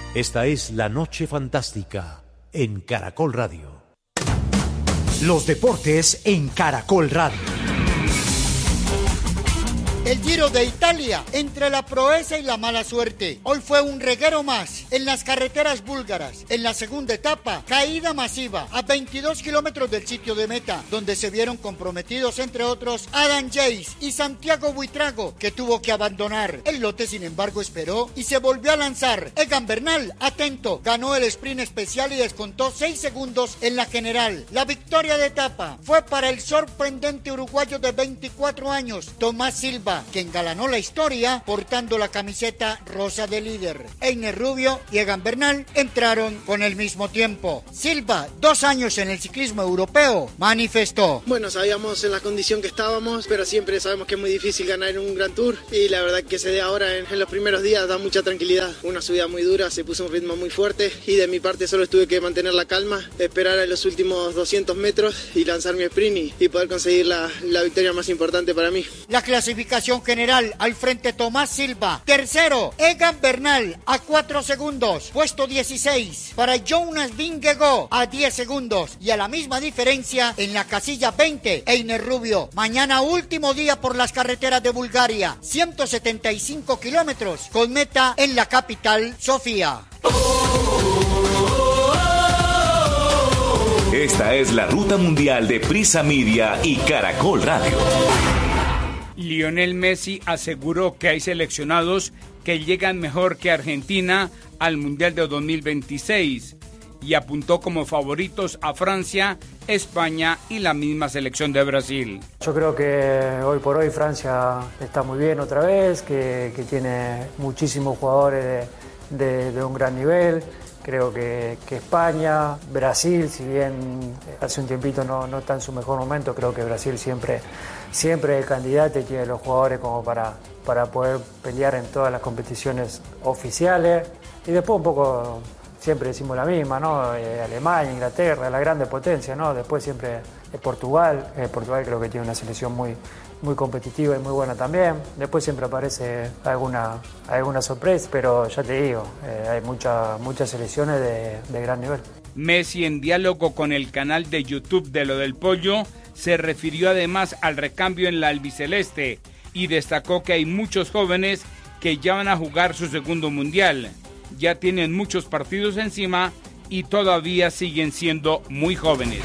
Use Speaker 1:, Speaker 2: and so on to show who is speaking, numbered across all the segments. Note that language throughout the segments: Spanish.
Speaker 1: Esta es La Noche Fantástica en Caracol Radio. Los deportes en Caracol Radio.
Speaker 2: El Giro de Italia, entre la proeza y la mala suerte. Hoy fue un reguero más en las carreteras búlgaras. En la segunda etapa, caída masiva a 22 kilómetros del sitio de meta, donde se vieron comprometidos, entre otros, Adam Yates y Santiago Buitrago, que tuvo que abandonar. El lote, sin embargo, esperó y se volvió a lanzar. Egan Bernal, atento, ganó el sprint especial y descontó 6 segundos en la general. La victoria de etapa fue para el sorprendente uruguayo de 24 años, Tomás Silva, que engalanó la historia portando la camiseta rosa de líder. Einer Rubio y Egan Bernal entraron con el mismo tiempo. Silva, 2 años en el ciclismo europeo, manifestó:
Speaker 3: bueno, sabíamos en la condición que estábamos, pero siempre sabemos que es muy difícil ganar en un Grand Tour, y la verdad que se dé ahora en los primeros días da mucha tranquilidad. Una subida muy dura, se puso un ritmo muy fuerte y de mi parte solo tuve que mantener la calma, esperar a los últimos 200 metros y lanzar mi sprint y poder conseguir la victoria más importante para mí.
Speaker 2: La clasificación general: al frente Tomás Silva, tercero Egan Bernal a 4 segundos, puesto 16 para Jonas Vingegaard a 10 segundos y a la misma diferencia en la casilla 20 Einer Rubio. Mañana último día por las carreteras de Bulgaria, 175 kilómetros con meta en la capital, Sofía.
Speaker 4: Esta es la ruta mundial de Prisa Media y Caracol Radio.
Speaker 5: Lionel Messi aseguró que hay seleccionados que llegan mejor que Argentina al Mundial de 2026 y apuntó como favoritos a Francia, España y la misma selección de Brasil.
Speaker 6: Yo creo que hoy por hoy Francia está muy bien otra vez, que tiene muchísimos jugadores de un gran nivel. Creo que España, Brasil, si bien hace un tiempito no está en su mejor momento, creo que Brasil siempre es el candidato y tiene los jugadores como para poder pelear en todas las competiciones oficiales. Y después un poco, siempre decimos la misma, ¿no? Alemania, Inglaterra, la grande potencia, ¿no? Después siempre Portugal. Portugal creo que tiene una selección muy competitiva y muy buena también. Después siempre aparece alguna sorpresa, pero ya te digo, hay muchas selecciones de gran nivel.
Speaker 5: Messi, en diálogo con el canal de YouTube de Lo del Pollo, se refirió además al recambio en la albiceleste y destacó que hay muchos jóvenes que ya van a jugar su segundo mundial. Ya tienen muchos partidos encima y todavía siguen siendo muy jóvenes.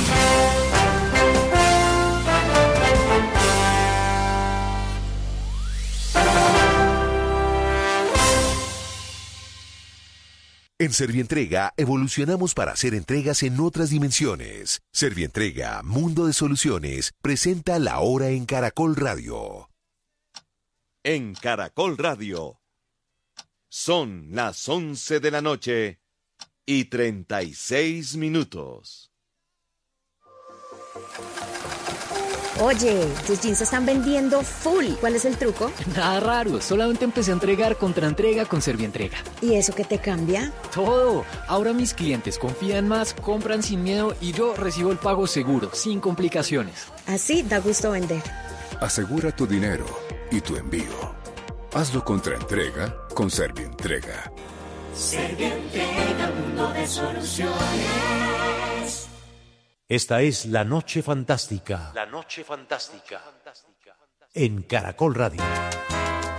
Speaker 7: En Servientrega evolucionamos para hacer entregas en otras dimensiones. Servientrega, Mundo de Soluciones, presenta La Hora en Caracol Radio.
Speaker 8: En Caracol Radio, son las 11 de la noche y 36 minutos.
Speaker 9: Oye, tus jeans se están vendiendo full. ¿Cuál es el truco?
Speaker 10: Nada raro, solamente empecé a entregar contraentrega con Servientrega.
Speaker 9: ¿Y eso qué te cambia?
Speaker 10: Todo. Ahora mis clientes confían más, compran sin miedo y yo recibo el pago seguro, sin complicaciones.
Speaker 9: Así da gusto vender.
Speaker 11: Asegura tu dinero y tu envío. Hazlo contraentrega con Servientrega.
Speaker 12: Servientrega, mundo de soluciones.
Speaker 1: Esta es La Noche Fantástica. La Noche Fantástica. En Caracol Radio.